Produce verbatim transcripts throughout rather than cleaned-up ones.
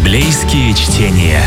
Библейские чтения.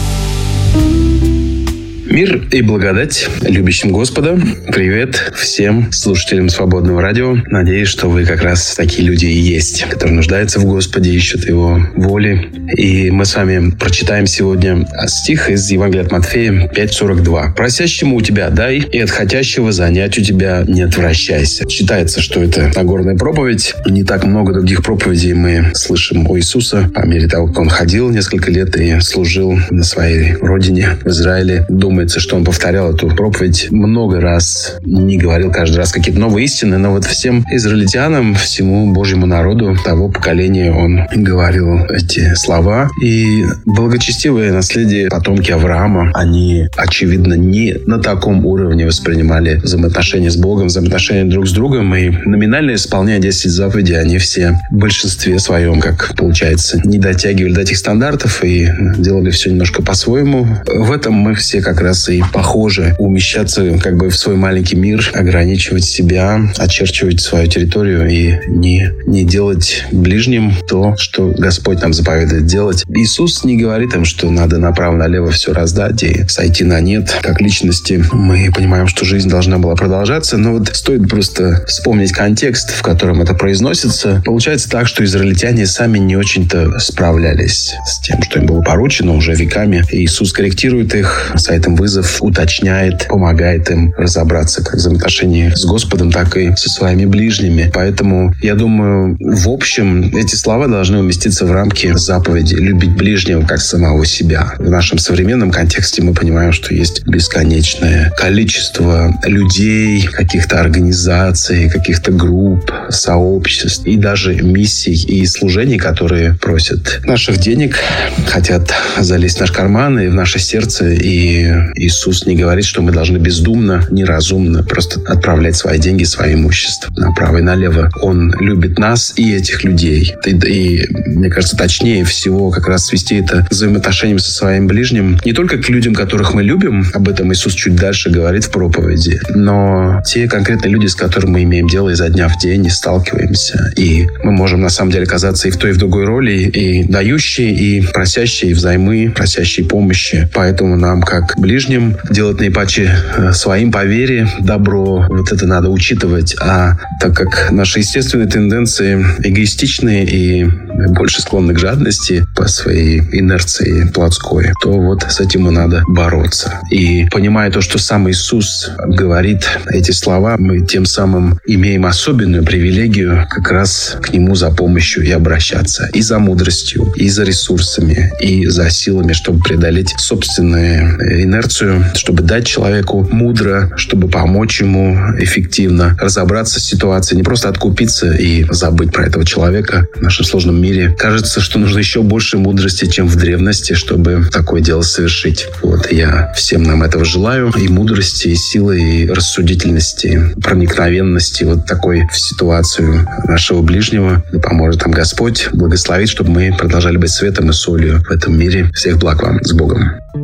Мир и благодать любящим Господа. Привет всем слушателям Свободного радио. Надеюсь, что вы как раз такие люди и есть, которые нуждаются в Господе, ищут Его воли. И мы с вами прочитаем сегодня стих из Евангелия от Матфея пять сорок два. «Просящему у тебя дай, и от хотящего занять у тебя не отвращайся». Считается, что это Нагорная проповедь. Не так много других проповедей мы слышим о Иисусе по мере того, как Он ходил несколько лет и служил на своей родине в Израиле. Думаю, что он повторял эту проповедь много раз, не говорил каждый раз какие-то новые истины, но вот всем израильтянам, всему Божьему народу того поколения он говорил эти слова. И благочестивые наследие потомки Авраама, они, очевидно, не на таком уровне воспринимали взаимоотношения с Богом, взаимоотношения друг с другом, и номинально исполняя десять заповедей, они все в большинстве своем, как получается, не дотягивали до этих стандартов и делали все немножко по-своему. В этом мы все как раз и похоже умещаться как бы в свой маленький мир, ограничивать себя, очерчивать свою территорию и не, не делать ближним то, что Господь нам заповедует делать. Иисус не говорит им, что надо направо-налево все раздать и сойти на нет. Как личности мы понимаем, что жизнь должна была продолжаться, но вот стоит просто вспомнить контекст, в котором это произносится. Получается так, что израильтяне сами не очень-то справлялись с тем, что им было поручено уже веками. И Иисус корректирует их, с этим вызов, уточняет, помогает им разобраться как в взаимоотношении с Господом, так и со своими ближними. Поэтому, я думаю, в общем, эти слова должны уместиться в рамки заповеди «любить ближнего как самого себя». В нашем современном контексте мы понимаем, что есть бесконечное количество людей, каких-то организаций, каких-то групп, сообществ и даже миссий и служений, которые просят наших денег, хотят залезть в наш карман и в наше сердце. И Иисус не говорит, что мы должны бездумно, неразумно просто отправлять свои деньги, свое имущество направо и налево. Он любит нас и этих людей. И, и мне кажется, точнее всего как раз свести это взаимоотношением со своим ближним не только к людям, которых мы любим, об этом Иисус чуть дальше говорит в проповеди, но те конкретные люди, с которыми мы имеем дело изо дня в день, и сталкиваемся. И мы можем на самом деле оказаться и в той, и в другой роли, и дающие, и просящие, и взаймы, просящие помощи. Поэтому нам, как ближним, делать наипаче своим по вере добро. Вот это надо учитывать. А так как наши естественные тенденции эгоистичные и больше склонны к жадности по своей инерции плотской, то вот с этим и надо бороться. И понимая то, что сам Иисус говорит эти слова, мы тем самым имеем особенную привилегию как раз к Нему за помощью и обращаться. И за мудростью, и за ресурсами, и за силами, чтобы преодолеть собственную инерцию, чтобы дать человеку мудро, чтобы помочь ему эффективно разобраться с ситуацией, не просто откупиться и забыть про этого человека. В нашем сложном мире кажется, что нужно еще больше мудрости, чем в древности, чтобы такое дело совершить. Вот я всем нам этого желаю. И мудрости, и силы, и рассудительности, проникновенности вот такой в ситуацию нашего ближнего. Да поможет нам Господь, благословит, чтобы мы продолжали быть светом и солью в этом мире. Всех благ вам. С Богом.